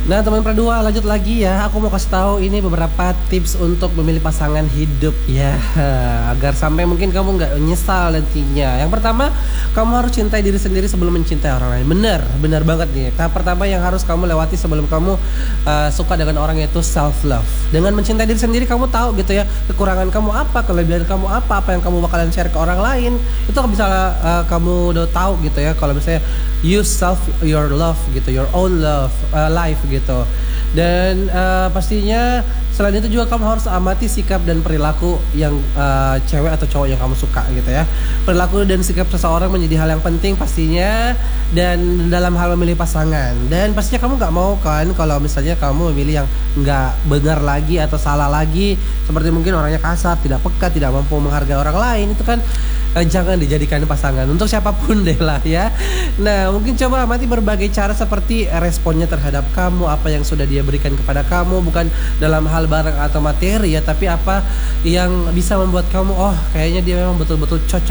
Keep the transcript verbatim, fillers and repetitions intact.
Nah teman berdua lanjut lagi ya. Aku mau kasih tahu ini beberapa tips untuk memilih pasangan hidup ya, agar sampai mungkin kamu nggak menyesal nantinya. Yang pertama, kamu harus cintai diri sendiri sebelum mencintai orang lain. Bener, bener banget nih. Tahap pertama yang harus kamu lewati sebelum kamu uh, suka dengan orang yaitu self love. Dengan mencintai diri sendiri kamu tahu gitu ya kekurangan kamu apa, kelebihan kamu apa, apa yang kamu bakalan share ke orang lain. Itu bisa uh, kamu udah tahu gitu ya. Kalau misalnya you self your love gitu, your own love uh, life gitu. Gitu. Dan uh, pastinya selain itu juga kamu harus amati sikap dan perilaku yang uh, cewek atau cowok yang kamu suka gitu ya. Perilaku dan sikap seseorang menjadi hal yang penting pastinya, dan dalam hal memilih pasangan. Dan pastinya kamu nggak mau kan kalau misalnya kamu memilih yang nggak benar lagi atau salah lagi, seperti mungkin orangnya kasar, tidak peka, tidak mampu menghargai orang lain. Itu kan eh, jangan dijadikan pasangan untuk siapapun deh lah ya. Nah mungkin coba amati berbagai cara seperti responnya terhadap kamu, apa yang sudah dia berikan kepada kamu, bukan dalam hal barang atau materi ya, tapi apa yang bisa membuat kamu oh kayaknya dia memang betul-betul cocok